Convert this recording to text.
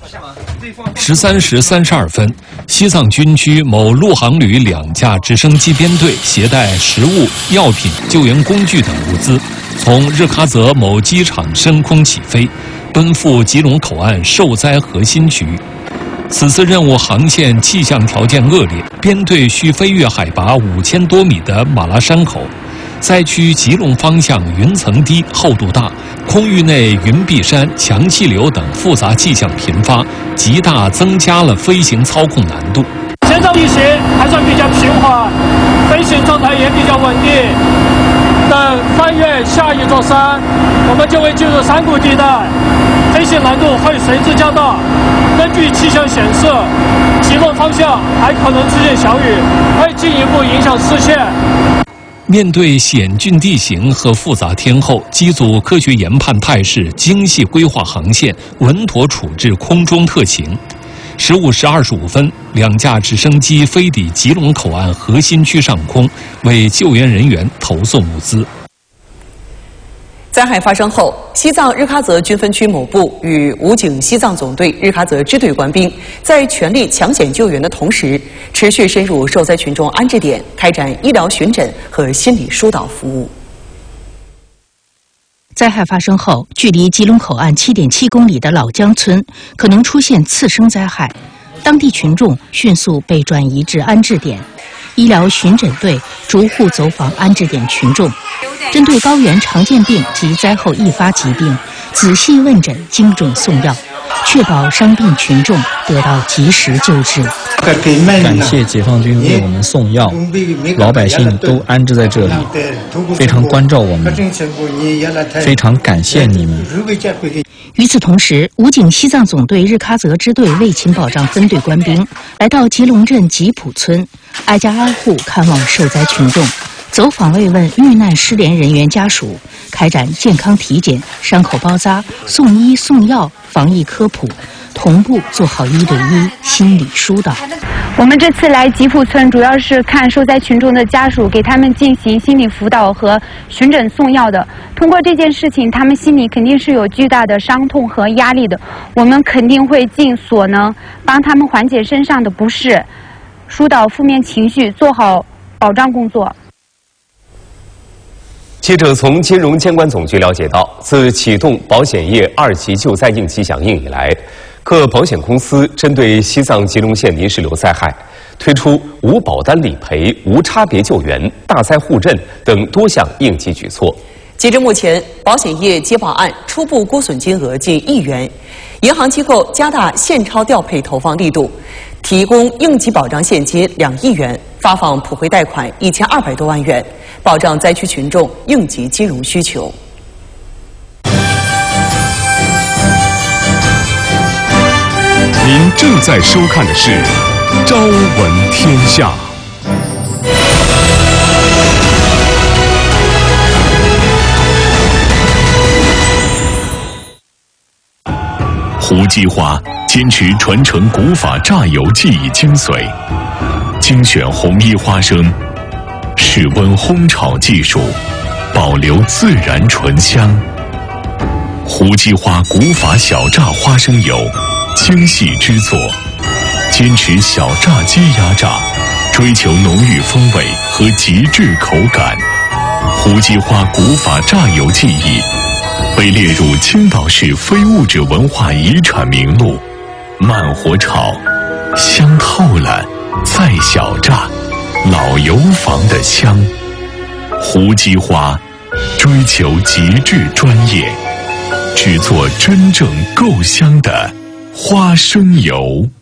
13时32分，西藏军区某陆航旅2架直升机编队携带食物、药品、救援工具等物资，从日喀则某机场升空起飞，奔赴吉隆口岸受灾核心区域。此次任务航线气象条件恶劣，编队需飞越海拔5000多米的马拉山口。灾区吉隆方向云层低、厚度大，空域内云碧山、强气流等复杂气象频发，极大增加了飞行操控难度。 现在地形还算比较平缓，飞行状态也比较稳定。等翻越下一座山，我们就会进入山谷地带，飞行难度会随之加大。根据气象显示，吉隆方向还可能出现小雨，会进一步影响视线。 面对险峻地形和复杂天候，机组科学研判态势，精细规划航线，稳妥处置空中特情。15时25分，2架直升机飞抵吉隆口岸核心区上空，为救援人员投送物资。 灾害发生后，西藏日喀则军分区某部与武警西藏总队日喀则支队官兵在全力抢险救援的同时，持续深入受灾群众安置点，开展医疗巡诊和心理疏导服务。 灾害发生后，距离吉隆口岸7.7公里的老江村可能出现次生灾害，当地群众迅速被转移至安置点。医疗巡诊队逐户走访安置点群众，针对高原常见病及灾后易发疾病，仔细问诊、精准送药，确保伤病群众得到及时救治。 感谢解放军为我们送药，老百姓都安置在这里，非常关照我们，非常感谢你们。 与此同时，武警西藏总队日喀则支队卫勤保障分队官兵来到吉隆镇吉普村，挨家挨户看望受灾群众，走访慰问遇难失联人员家属，开展健康体检、伤口包扎、送医送药、防疫科普，同步做好1对1心理疏导。 我们这次来吉普村，主要是看受灾群众的家属，给他们进行心理辅导和巡诊送药的。通过这件事情，他们心里肯定是有巨大的伤痛和压力的，我们肯定会尽所能帮他们缓解身上的不适，疏导负面情绪，做好保障工作。 记者从金融监管总局了解到，自启动保险业2级救灾应急响应以来，各保险公司针对西藏吉隆县泥石流灾害，推出无保单理赔、无差别救援、大灾互赈等多项应急举措。 截至目前，保险业接保案初步估损金额近1亿元，银行机构加大现钞调配投放力度，提供应急保障现金2亿元，发放普惠贷款1200多万元，保障灾区群众应急金融需求。 您正在收看的是《朝闻天下》。胡姬花坚持传承古法榨油技艺精髓，精选红衣花生，室温烘炒技术，保留自然醇香。胡姬花古法小榨花生油，精细制作，坚持小榨机压榨，追求浓郁风味和极致口感。胡姬花古法榨油技艺被列入青岛市非物质文化遗产名录。慢火炒，香透了，再小榨，老油坊的香。胡姬花追求极致专业，制作真正够香的花生油。